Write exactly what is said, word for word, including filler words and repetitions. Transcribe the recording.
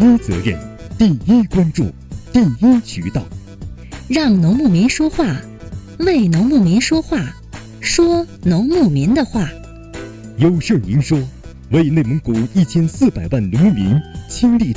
一责任，第一关注，第一渠道。 让农牧民说话，为农牧民说话，说农牧民的话。 有事您说，为内蒙古一千四百万农民倾力